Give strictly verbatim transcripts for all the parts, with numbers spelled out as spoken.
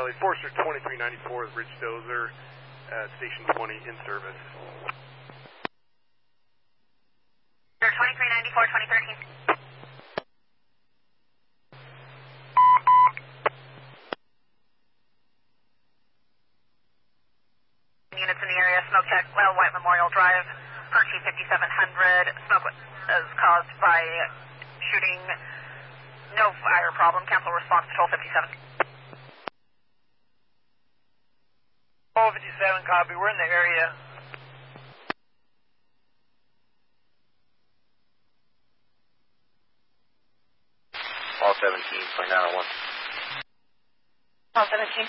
Valley, Forester twenty-three ninety-four with Rich Dozer at Station twenty in service. twenty-three ninety-four, twenty thirteen. Units in the area, smoke check, well, White Memorial Drive, Perchy fifty-seven hundred. Smoke is caused by shooting. No fire problem. Cancel response, Patrol fifty-seven. Patrol fifty-seven, copy. We're in the area. All seventeen, twenty-nine oh one. All seventeen.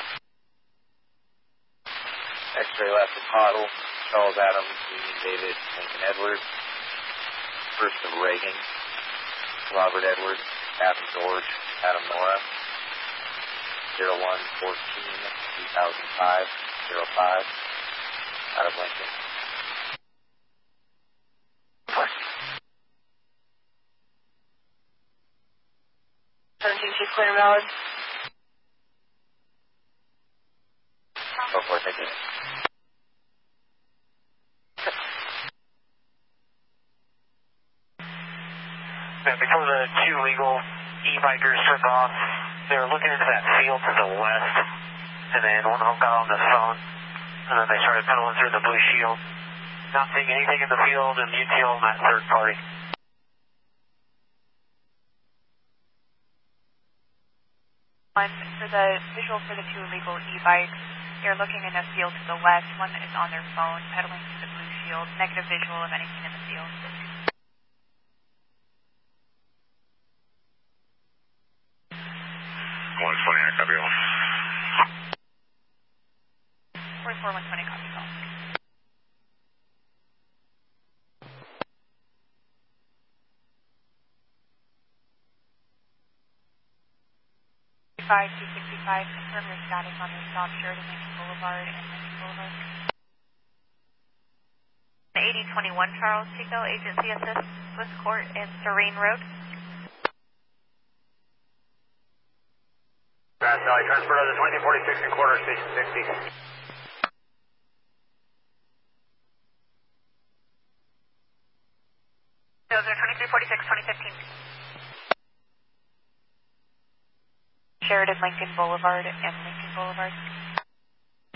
X-ray left of Hoddle, Charles Adams, Union David, Lincoln Edwards. First of Reagan, Robert Edwards, Adam George, Adam Nora. zero one fourteen, two thousand five, zero five. Out of Lincoln. seventeen, she's clear and valid. Go for it, thank you. Before the two legal e-bikers took off, they were looking into that field to the west, and then one of them got on the phone, and then they started pedaling through the blue shield. Not seeing anything in the field, and U T L on that third party. One, for the visual for the two illegal e-bikes, they're looking in a field to the west. One is on their phone, pedaling through the blue shield. Negative visual of anything in the field. one twenty, I copy all. forty-four, one twenty, copy call. five two sixty-five, confirm your status on your stop Sheridan Lincoln Boulevard and Lincoln Boulevard. eighty twenty-one Charles Chico, agency assist, Swiss Court and Serene Road. Grass Valley, transport of the twenty-two forty-six and quarter, station sixty. Dozer twenty-three forty-six, twenty fifteen. Sheridan Lincoln Boulevard and Lincoln Boulevard.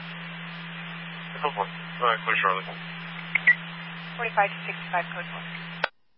Code one. All right, clear Charlotte. forty-five to sixty-five, code one.